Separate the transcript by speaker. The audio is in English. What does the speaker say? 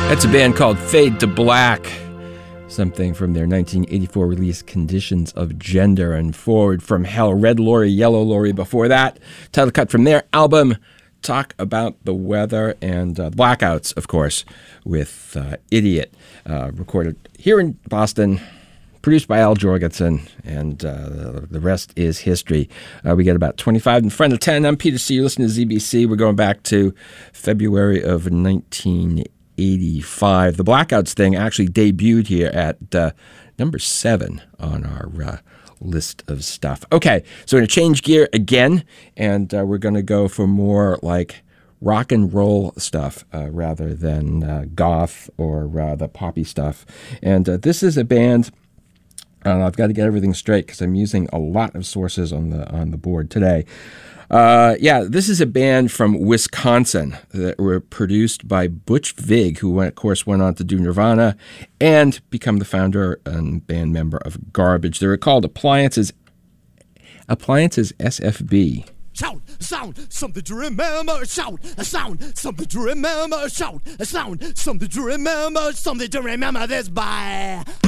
Speaker 1: That's a band called Fade to Black, something from their 1984 release Conditions of Gender, and Forward from Hell, Red Lorry, Yellow Lorry before that. Title cut from their album Talk About the Weather, and Blackouts, of course, with Idiot, recorded here in Boston, produced by Al Jorgensen, and the rest is history. We get about 25 in front of 10. I'm Peter C. You're listening to ZBC. We're going back to February of 1985. The Blackouts thing actually debuted here at number 7 on our list of stuff. Okay, so we're going to change gear again, and we're going to go for more like rock and roll stuff rather than goth or the poppy stuff. And this is a band. I've got to get everything straight because I'm using a lot of sources on the board today. This is a band from Wisconsin that were produced by Butch Vig, who, of course, went on to do Nirvana and become the founder and band member of Garbage. They were called Appliances SFB.
Speaker 2: Shout, a sound, something to remember. Shout, a sound, something to remember. Shout, a sound, something to remember. Something to remember this by.